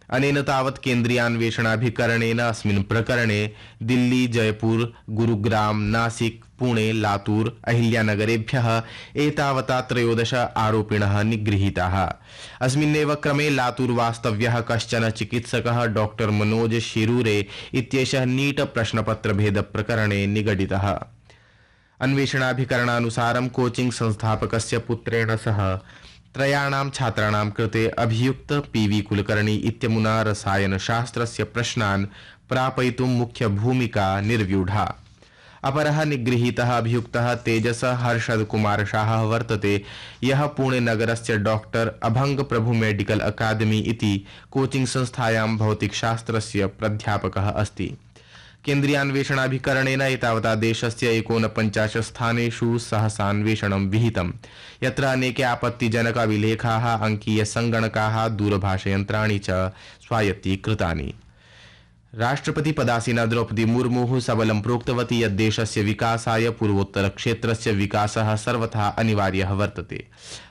अनेन तावत् केन्द्रीयान्वेषणाभिकरणेन अस्मिन् प्रकरणे दिल्ली, जयपुर, गुरुग्राम, नासिक, पुणे, लातूर, अहिल्यानगरेभ्यः एतावता 13 आरोपिणः निगृहीताः। अस्मिन्नेव क्रमे लातूर वास्तव्यः कश्चन चिकित्सकः डॉक्टर मनोज शिरूरे इत्येषः नीट प्रश्नपत्रभेद प्रकरणे निगडितः। अन्वेषणाभिकरणानुसारं कोचिंग संस्थापकस्य पुत्रेण सह त्रयाणां छात्राणां कृते अभियुक्त पीवी कुलकर्णी इत्यमुना रसायनशास्त्रस्य प्रश्नान् प्रापयितुं मुख्यभूमिका निर्व्यूढा। अपरः निगृहीतः अभियुक्तः तेजस हर्षद कुमार शाह वर्तते, यः पुणे नगरस्य डॉक्टर अभंग प्रभु मेडिकल अकादमी इति कोचिंग संस्थायां भौतिकशास्त्रस्य प्राध्यापकः अस्ति। केन्द्रीयान्वेषणाभिकरणेन एतावता देशस्य 49 स्थानेषु सहसान्वेषणं विहितं, यत्र अनेके आपत्तिजनक अभिलेखाः, अंकीय संगणकाः, दूरभाषयन्त्राणि च स्वायत्तीकृतानि। राष्ट्रपति पदासीना द्रौपदी मुर्मु सबलं प्रोक्तवती यत् देशस्य विकासाय पूर्वोत्तर क्षेत्रस्य विकासः सर्वथा अनिवार्यः वर्तते।